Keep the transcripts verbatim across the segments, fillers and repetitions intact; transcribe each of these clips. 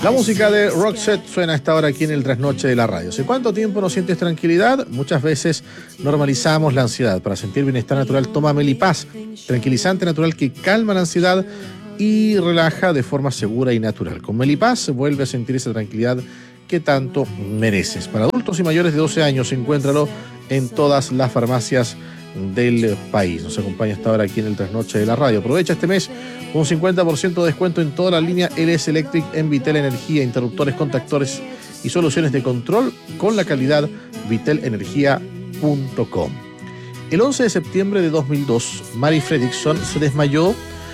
La música de Roxette suena a esta hora aquí en el Trasnoche de la radio. ¿Hace cuánto tiempo no sientes tranquilidad? Muchas veces normalizamos la ansiedad. Para sentir bienestar natural, toma Melipaz, tranquilizante natural que calma la ansiedad y relaja de forma segura y natural. Con Melipaz vuelve a sentir esa tranquilidad que tanto mereces. Para adultos y mayores de doce años, encuéntralo en todas las farmacias del país. Nos acompaña hasta ahora aquí en el Trasnoche de la radio. Aprovecha este mes un cincuenta por ciento de descuento en toda la línea L S Electric en Vitel Energía, interruptores, contactores y soluciones de control con la calidad vitel energía punto com. El once de septiembre de dos mil dos, Mari Fredriksson se desmayó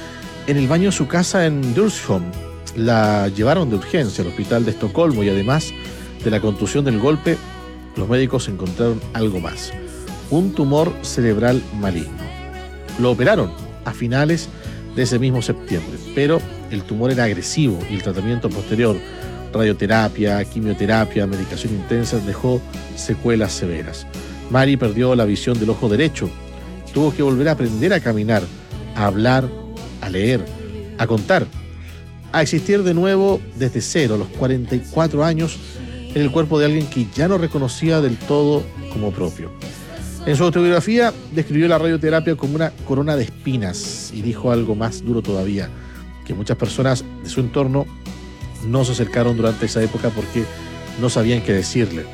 en el baño de su casa en Djursholm. La llevaron de urgencia al hospital de Estocolmo y además de la contusión del golpe, los médicos encontraron algo más: un tumor cerebral maligno. Lo operaron a finales de ese mismo septiembre, pero el tumor era agresivo y el tratamiento posterior, radioterapia, quimioterapia, medicación intensa, dejó secuelas severas. Mari perdió la visión del ojo derecho, tuvo que volver a aprender a caminar, a hablar, a leer, a contar, a existir de nuevo desde cero a los cuarenta y cuatro años en el cuerpo de alguien que ya no reconocía del todo como propio. En su autobiografía describió la radioterapia como una corona de espinas y dijo algo más duro todavía, que muchas personas de su entorno no se acercaron durante esa época porque no sabían qué decirle.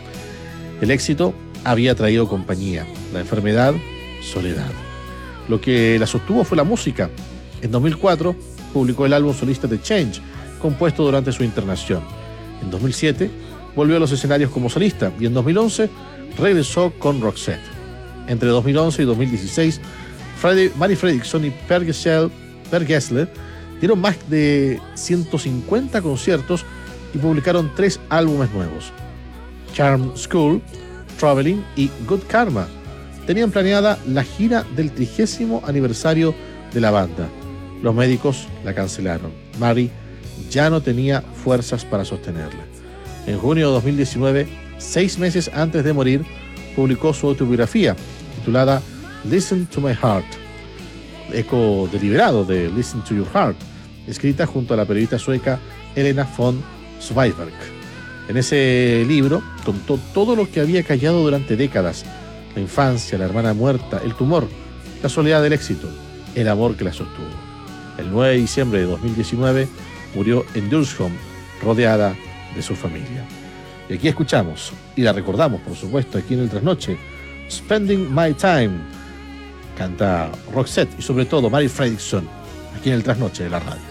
El éxito había traído compañía, la enfermedad, soledad. Lo que la sostuvo fue la música. En dos mil cuatro publicó el álbum solista The Change, compuesto durante su internación. En dos mil siete volvió a los escenarios como solista y en dos mil once regresó con Roxette. Entre dos mil once y dos mil dieciséis, Freddy, Mari Fredriksson y Per Gessle, Per Gessle dieron más de ciento cincuenta conciertos y publicaron tres álbumes nuevos: Charm School, Traveling y Good Karma. Tenían planeada la gira del trigésimo aniversario de la banda. Los médicos la cancelaron. Mari ya no tenía fuerzas para sostenerla. En junio de dos mil diecinueve, seis meses antes de morir, publicó su autobiografía titulada Listen to My Heart, eco deliberado de Listen to Your Heart, escrita junto a la periodista sueca Helena von Zweigbergk. En ese libro contó todo lo que había callado durante décadas: la infancia, la hermana muerta, el tumor, la soledad del éxito, el amor que la sostuvo. El nueve de diciembre de dos mil diecinueve murió en Djursholm, rodeada de su familia. Y aquí escuchamos, y la recordamos por supuesto aquí en el Trasnoche, Spending My Time, canta Roxette y sobre todo Mari Fredriksson, aquí en el Trasnoche de la radio.